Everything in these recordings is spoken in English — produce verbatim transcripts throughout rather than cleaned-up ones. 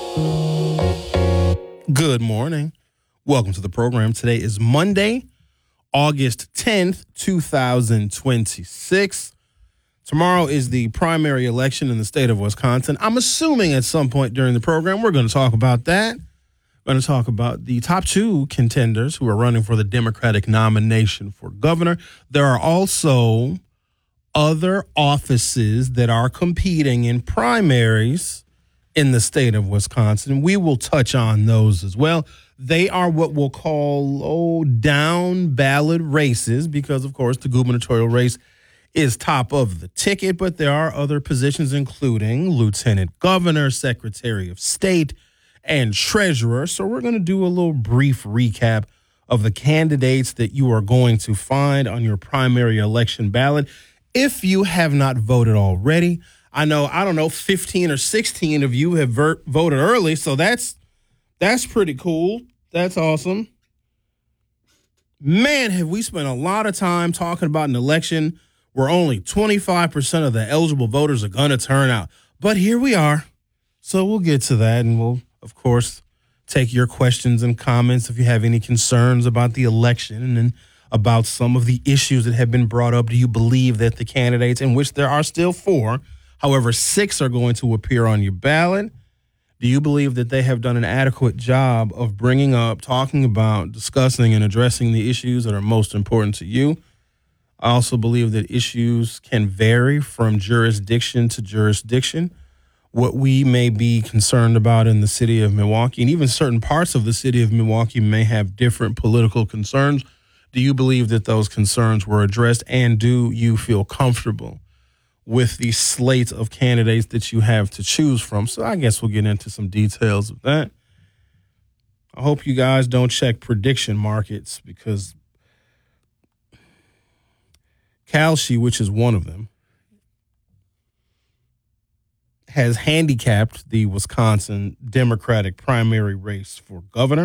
Good morning. Welcome to the program. Today is Monday, August tenth, twenty twenty-six. Tomorrow is the primary election in the state of Wisconsin. I'm assuming at some point during the program we're going to talk about that. We're going to talk about the top two contenders who are running for the Democratic nomination for governor. There are also other offices that are competing in primaries in the state of Wisconsin. We will touch on those as well. They are what we'll call, oh, down ballot races because, of course, the gubernatorial race is top of the ticket, but there are other positions, including lieutenant governor, secretary of state, and treasurer. So we're going to do a little brief recap of the candidates that you are going to find on your primary election ballot. If you have not voted already, I know, I don't know, fifteen or sixteen of you have ver- voted early, so that's that's pretty cool. That's awesome. Man, have we spent a lot of time talking about an election where only twenty-five percent of the eligible voters are going to turn out. But here we are. So we'll get to that, and we'll, of course, take your questions and comments if you have any concerns about the election and about some of the issues that have been brought up. Do you believe that the candidates, in which there are still four, however, six are going to appear on your ballot, do you believe that they have done an adequate job of bringing up, talking about, discussing, and addressing the issues that are most important to you? I also believe that issues can vary from jurisdiction to jurisdiction. What we may be concerned about in the city of Milwaukee, and even certain parts of the city of Milwaukee may have different political concerns. Do you believe that those concerns were addressed, and do you feel comfortable with the slate of candidates that you have to choose from? So I guess we'll get into some details of that. I hope you guys don't check prediction markets because Kalshi, which is one of them, has handicapped the Wisconsin Democratic primary race for governor.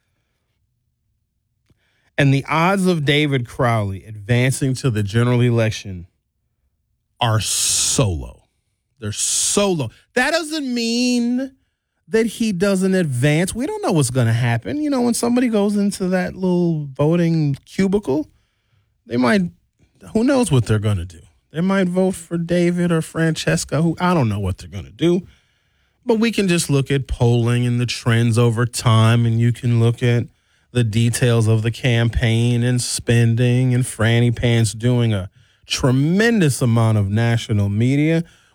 And the odds of David Crowley advancing to the general election are so low. They're so low. That doesn't mean that he doesn't advance. We don't know what's going to happen. You know, when somebody goes into that little voting cubicle, they might, who knows what they're going to do. They might vote for David or Francesca, who I don't know what they're going to do. But we can just look at polling and the trends over time, and you can look at the details of the campaign and spending, and Franny Pants doing a tremendous amount of national media.